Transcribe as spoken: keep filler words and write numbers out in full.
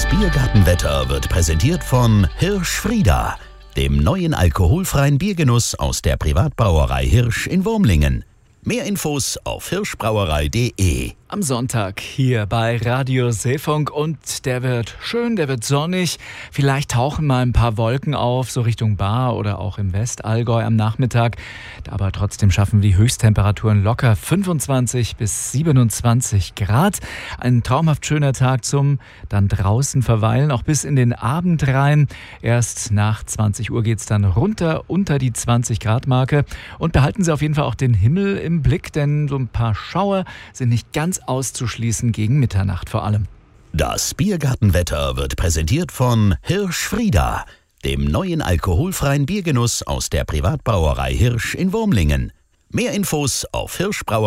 Biergartenwetter wird präsentiert von Hirsch-Frieda, dem neuen alkoholfreien Biergenuss aus der Privatbrauerei Hirsch in Wurmlingen. Mehr Infos auf hirschbrauerei punkt de. Am Sonntag hier bei Radio Seefunk und der wird schön, der wird sonnig. Vielleicht tauchen mal ein paar Wolken auf, so Richtung Baar oder auch im Westallgäu am Nachmittag. Aber trotzdem schaffen wir die Höchsttemperaturen locker fünfundzwanzig bis siebenundzwanzig Grad. Ein traumhaft schöner Tag zum dann draußen verweilen, auch bis in den Abend rein. Erst nach zwanzig Uhr geht's dann runter unter die zwanzig Grad Marke. Und behalten Sie auf jeden Fall auch den Himmel im Blick, denn so ein paar Schauer sind nicht ganz auszuschließen gegen Mitternacht vor allem. Das Biergartenwetter wird präsentiert von Hirsch-Frieda, dem neuen alkoholfreien Biergenuss aus der Privatbrauerei Hirsch in Wurmlingen. Mehr Infos auf hirschbrauerei